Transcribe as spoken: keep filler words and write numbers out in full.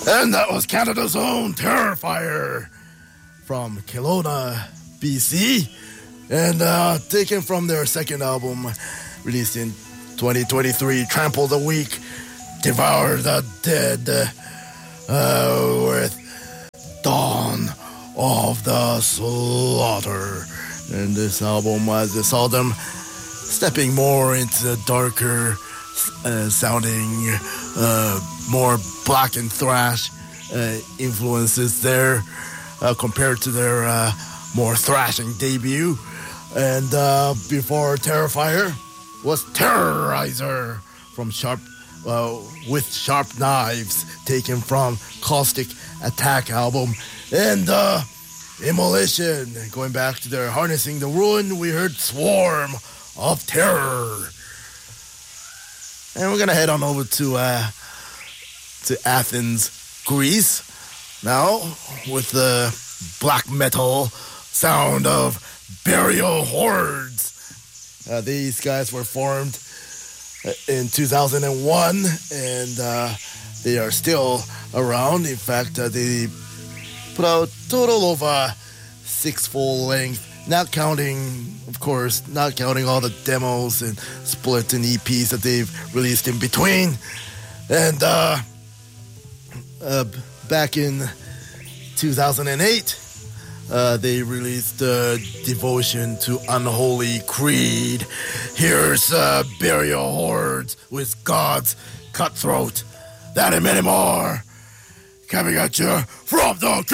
And that was Canada's own Terrifier from Kelowna, B C. And uh, taken from their second album, released in twenty twenty-three, Trample the Weak, Devour the Dead, uh, with Dawn of the Slaughter. And this album, as I saw them stepping more into the darker uh, sounding, uh, more black and thrash uh, influences there uh, compared to their uh, more thrashing debut. And uh, before Terrifier was Terrorizer from Sharp, uh, with Sharp Knives, taken from Caustic Attack album. And uh, Immolation, going back to their Harnessing the Ruin, we heard Swarm of Terror. And we're gonna head on over to uh, to Athens, Greece, now with the black metal sound of Burial Hordes. Uh, these guys were formed in two thousand one, and uh, they are still around. In fact, uh, they put out a total of uh, six full-length, not counting, of course, not counting all the demos and split and E Ps that they've released in between. And uh, uh, back in two thousand eight, uh, they released uh, Devotion to Unholy Creed. Here's uh, Burial Hordes with God's Cutthroat. That and many more coming at you from the